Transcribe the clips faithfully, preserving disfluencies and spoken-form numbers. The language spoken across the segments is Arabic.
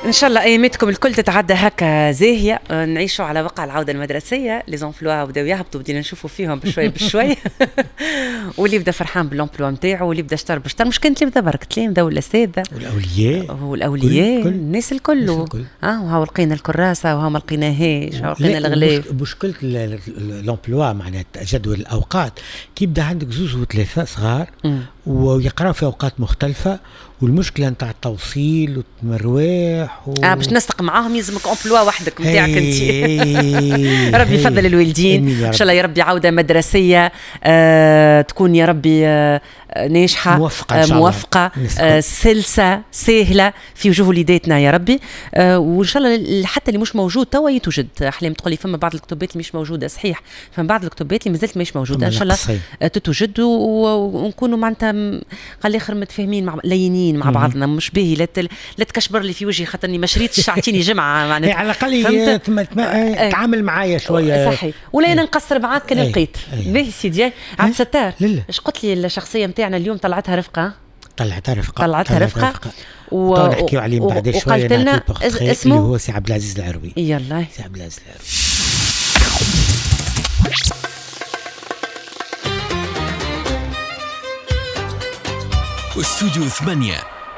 ان شاء الله اياماتكم الكل تتعدى هكا زاهيه، نعيشوا على وقع العوده المدرسيه، لي زونفلوا بداو يهبطوا، بدينا نشوفوا فيهم بشوي بشوي واللي بدا فرحان بالامبلوا نتاعو، واللي بدا شطر بشطر، مش كانت اللي بدا برك تلامذه ولا اساتذه والاولياء والاولياء الناس الكل. اه وها لقينا الكراسه وها ما لقيناهاش، وها لقينا الغلاف. مشكله الامبلوا معناتها جدول الاوقات كي يبدا عندك زوز وثلاثه صغار ويقراوا في اوقات مختلفه، والمشكله نتاع التوصيل والمرواح و... اه باش تنسق معاهم يلزمك امبلوا وحدك نتاعك انت. ربي يفضل الوالدين ان شاء الله، يا ربي عوده مدرسيه آه تكون يا ربي آه ناجحه موفقه, آه موفقة آه سلسه سهله في وجوه وليداتنا يا ربي. آه وان شاء الله حتى اللي مش موجود توا يتوجد. حليم تقولي فما بعض الكتبات اللي مش موجوده، صحيح فما بعض الكتبات اللي مازالت مش موجوده، ان شاء الله آه تتوجد ونكونوا معناتها قال اخر متفاهمين مع لينين مع بعضنا، مش باهي لا لا تكشبر لي في وجهي خاطرني ما شريتش اعطيني جمعه معناتها على الاقل تعامل معايا شويه صحيح، ولا انا نقصر معاك كان لقيت باهي سيدي. عبد الستار ايش قلت لي الشخصيه نتاعنا اليوم طلعتها رفقه طلعتها رفقه طلعتها رفقه, رفقة. و... نحكيو عليه بعد شويه. وقالت لنا اسمه اللي هو سي عبد العزيز العروي. يلا سي عبد العزيز العروي. استوديو ثمانية.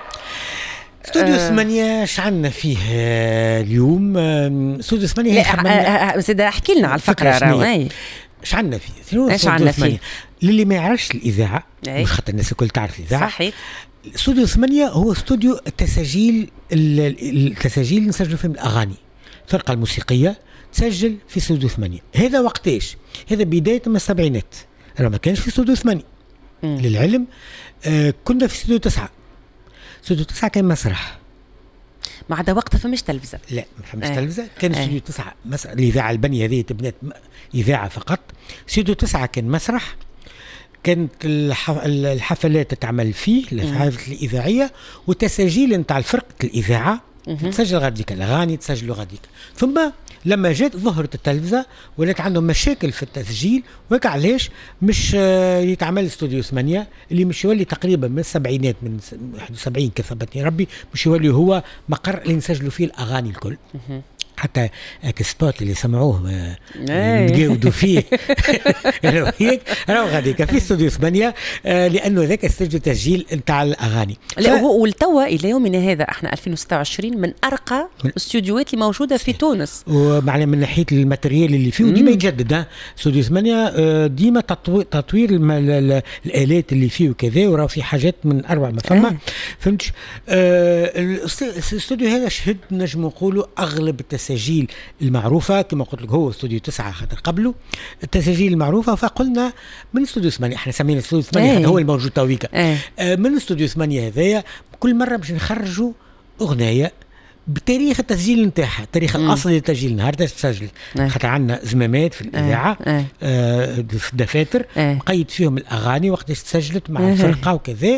استوديو أه ثمانية شعلنا فيه اليوم. استوديو ثمانية لا زيد احكي لنا على الفكره راهي شعلنا فيه. ايش عندنا فيه؟ للي ما يعرفش الاذاعه مش خاطر الناس الكل تعرف الاذاعه صحيح. استوديو ثمانية هو استوديو التسجيل التسجيل نسجل فيه الاغاني، الفرقه الموسيقيه تسجل في استوديو ثمانية. هذا وقتاش؟ هذا بدايه من السبعينات، راه ما كانش في استوديو ثمانية. مم. للعلم آه كنا في استوديو تسعة. استوديو تسعة كان مسرح، ما عدا وقتها فماش تلفزه. لا ما فماش اه. تلفزه. كان اه. استوديو تسعة مسرح، الاذاعه البنيه هذه تبنات اذاعه فقط. استوديو تسعة كان مسرح، كانت الحفلات تتعمل فيه الحفلات الاذاعيه والتسجيل نتاع فرقه الاذاعه تسجل غاديك الاغاني تسجلوا غاديك. ثم لما جات ظهرت التلفزه ولات عندهم مشاكل في التسجيل، وهيك علاش مش يتعمل استوديو ثمانية اللي مش يولي تقريبا من السبعينات من واحد وسبعين كثبتني ربي مش يولي هو مقر اللي نسجلوا فيه الاغاني الكل. حتى السبوت اللي سمعوه نتجاودوا فيه هيك راهو غاديك في استوديو ثمانية آه لانه ذاك استوديو تسجيل نتاع الاغاني. لا ف... والتوا الى يومنا هذا احنا ألفين وستة وعشرين من ارقى الاستوديوهات اللي موجوده في تونس، ومعنى من ناحيه الماتريال اللي فيه ديما يتجدد. استوديو ثمانية آه ديما تطوير تطوير الالات اللي فيه وكذا، وراه في حاجات من اربع ما فما آه. فهمتش. آه الاستوديو هذا شهد نجم نقولوا اغلب التسجيل المعروفة كما قلت لك هو استوديو تسعة خاطر قبله التسجيل المعروفة. فقلنا من استوديو ثمانية احنا سمينا استوديو ثمانية ايه. هو الموجود تويكا ايه. آه من استوديو ثمانية هذايا كل مرة باش نخرجوا أغنية بتاريخ التسجيل نتاعها، التاريخ الاصلي للتسجيل نهار تسجل ايه. خاطر عندنا زمامات في الاذاعه ايه. آه في الدفاتر ايه. مقيد فيهم الاغاني وقتاش تسجلت مع ايه. الفرقه وكذا،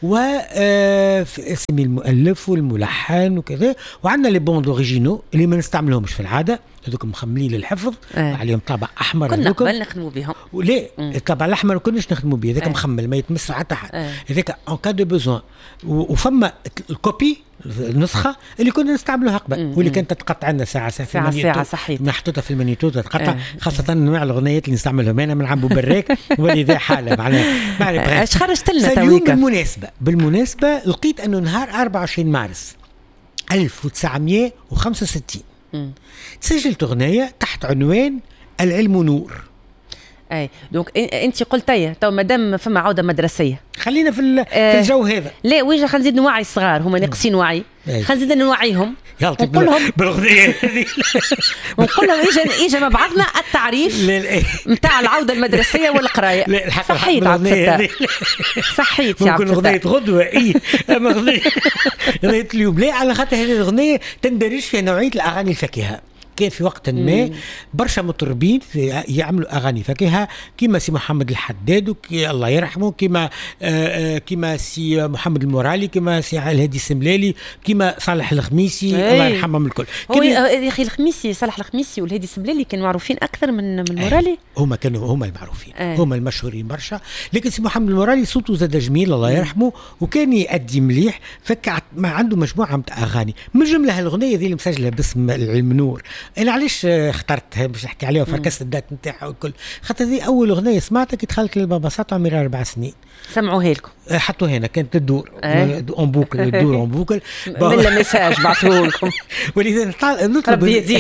واسم المؤلف والملحن وكذا، وعندنا لي بوند اوريجينو اللي ما نستعملهمش في العاده، هذوك مخملين للحفظ ايه. عليهم طابع احمر، كنا قبل نخدموا بهم ولا الطابع الاحمر ما كناش نخدموا به، هذاك ايه. مخمل ما يتمس حتى حد، هذاك ان كا دو بوزوان. وفما الكوبي النسخه اللي كنا نستعملوها قبل واللي كانت تتقطع عندنا ساعه ساعه ساعه, ساعة صحيح محطوطه في المانيتو تتقطع اه. خاصه انواع الاغنيات اللي نستعملهم انا من عم براك ولذا حاله معناها ايش خرجت لنا تويكا. بالمناسبه بالمناسبه لقيت انه نهار أربعة وعشرين مارس ألف وتسعمائة وخمسة وستين سجلت اغنيه تحت عنوان العلم نور. اي دونك انت قلتي تو مادام فما عوده مدرسيه خلينا في في الجو هذا. لا ويجا خلينا نزيد نوعي الصغار هما ناقصين وعي، خلينا نزيد نوعيهم ونقول لهم بالاغنيه هذه ونقول لهم اجا اجا مع بعضنا التعريف نتاع العوده المدرسيه والقرايه. صحيت عبد صحيت يا عبد اغنيه غدوه اي اما اغنيه اغنيه اليوم لا على خاطر هذه الاغنيه تندرج فيها نوعيه الاغاني الفاكهه كان في وقت ما برشا مطربين يعملوا اغاني فكاهه كيما سي محمد الحداد وكي الله يرحمه، كيما آه كيما سي محمد المورالي، كيما سي الهادي السملالي، كيما صالح الخميسي الله يرحمهم الكل. هو يا اخي الخميسي صالح الخميسي والهادي السملالي كانوا معروفين اكثر من من المورالي. هما كانوا هما المعروفين، هما المشهورين برشا، لكن سي محمد المورالي صوته زاد جميل الله يرحمه وكان يأدي مليح، فك ما عنده مجموعه نتاع اغاني من جمله الاغنيه ذي اللي مسجله باسم العلم نور. انا علاش اخترتها باش نحكي عليها وفركست الدات نتاعها والكل، خاطر ذي اول اغنيه سمعتها كي دخلت للبابا ساطع عمري اربع سنين. سمعوها لكم؟ حطوها هنا كانت تدور اون بوكل تدور اون بوكل من ميساج بعثوه لكم. ولذا نطلب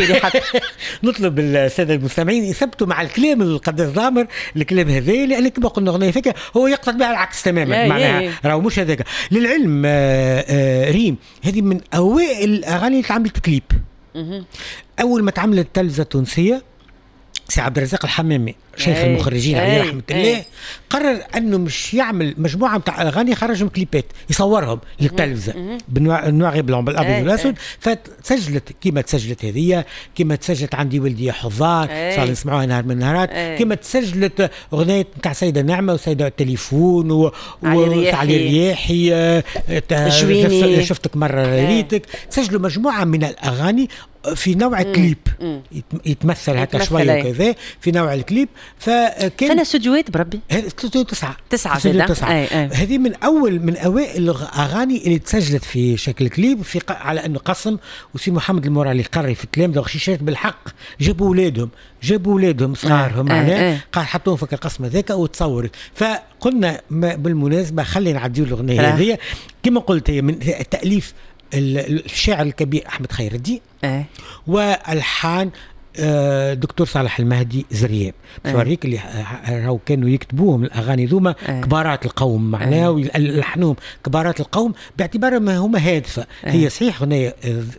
نطلب الساده المستمعين يثبتوا مع الكلام القداس ضامر الكلام هذا، لان كما قلنا اغنيه فكره هو يقصد بها العكس تماما، معناها راهو مش هذاك. للعلم آآ آآ ريم هذه من اوائل الاغاني اللي عملت كليب. اول ما تعملت التلفزه التونسيه سي عبد الرزاق الحمامي شيخ أي المخرجين عليه رحمه الله قرر انه مش يعمل مجموعه نتاع اغاني يخرجهم كليبات يصورهم للتلفزه بالنوع بلون بالابيض والاسود، فتسجلت كيما تسجلت هذه، كيما تسجلت عندي ولدي حضار صار نسمعوها نهار من النهارات، كيما تسجلت اغنيه نتاع سيده نعمه وسيده التليفون وعلي الرياحي جويني شفتك مره ريتك، تسجلوا مجموعه من الاغاني في نوع كليب يتمثل هكا شويه كذا في نوع الكليب. فكان فانا استوديوهات بربي استوديو تسعه تسعه تسعه هذه من اول من اوائل الاغاني اللي تسجلت في شكل كليب في ق... على انه قسم وسي محمد المورالي قري في التلامذه وخشيشات بالحق جابوا اولادهم جابوا اولادهم صغارهم معناه قال حطوهم في القسم هذاك وتصورت. فقلنا بالمناسبه خلينا نعديو الاغنيه هذه كما قلت هي من تاليف الشاعر الكبير احمد خير الدين أه. والحان دكتور صالح المهدي زرياب شوريك اللي راهو كانوا يكتبوهم الاغاني ذوما أه. كبارات القوم معناه ويلحنوهم كبارات القوم باعتبار ما هما هادفه أه. هي صحيح اغنيه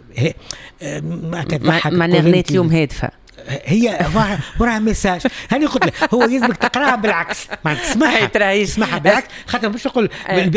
معناها اغنيه اليوم هادفه هي وراها ميساج. هاني قلت لك هو يلزمك تقراها بالعكس ما تسمعها تسمعها بالعكس خاطر باش نقول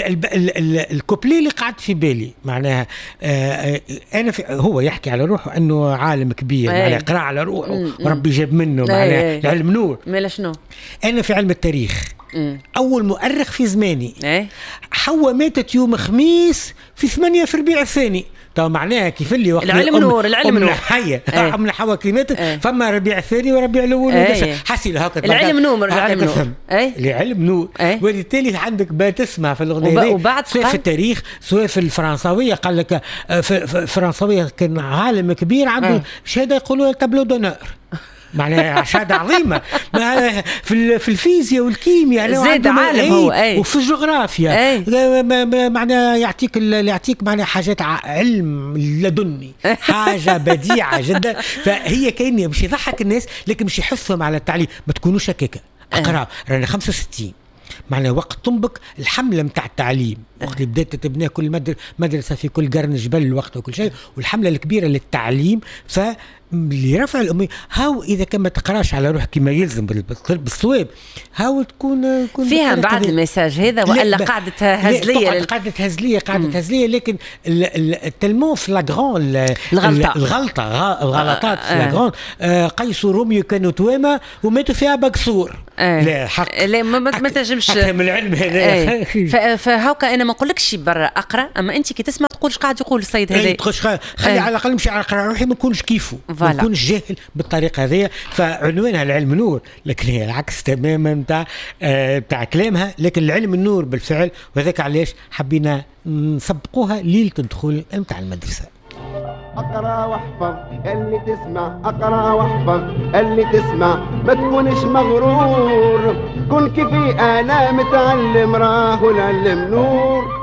الكوبلي اللي قعد في بالي معناها آه انا في هو يحكي على روحه انه عالم كبير معناها قرا على روحه وربي جاب منه معناها العلم نور. مالا شنو انا في علم التاريخ مم. اول مؤرخ في زماني حواء ماتت يوم خميس في ثمانية في ربيع الثاني. طب معناها كيف اللي وقت العلم نور العلم نور حيه من حواء كلمات فما ربيع الثاني وربيع الاول حسي هكا العلم نور العلم نور العلم نور. وبالتالي عندك بتسمع في الاغنيه وبعد سواء في التاريخ سواء في الفرنساويه قال لك في الفرنساويه كان عالم كبير عنده شهاده يقولوا تابلو دونور معناها شهاده عظيمه في في الفيزياء والكيمياء زاد عالم هو أي. وفي الجغرافيا معناها يعطيك يعطيك معناها حاجات علم لدني حاجه بديعه جدا. فهي كاني مش يضحك الناس لكن مش يحثهم على التعليم ما تكونوش هكاكا اقرا رانا خمسة وستين معناها وقت تنبك الحمله نتاع التعليم وقت اللي بدات تبنى كل مدرسه في كل قرن جبل الوقت وكل شيء والحمله الكبيره للتعليم. ف اللي رفع الأمية هاو إذا كان ما تقراش على روحك كما يلزم بالصواب هاو تكون فيها بعد المساج هذا ولا قاعدة هزلية لل... قاعدة هزلية قاعدة هزلية لكن التلمون فلاغرون الغلطة الغلطة الغلطات فلاغرون آه قيس وروميو كانوا توامة وماتوا فيها بكسور آه. لا حق لا ما, ما تنجمش من العلم هذا. فهاوكا أنا ما نقولكش برا أقرأ أما أنت كي تسمع تقولش قاعد يقول السيد هذا خلي على الأقل مش أقرأ روحي ما نكونش كيفه ما نكونش جاهل بالطريقه هذه. فعنوانها العلم نور لكن هي العكس تماما نتاع آه تاع كلامها لكن العلم النور بالفعل وذاك علاش حبينا نسبقوها ليله الدخول نتاع المدرسه. اقرا واحفظ اللي تسمع اقرا واحفظ اللي تسمع ما تكونش مغرور كن كيفي انا متعلم راهو العلم نور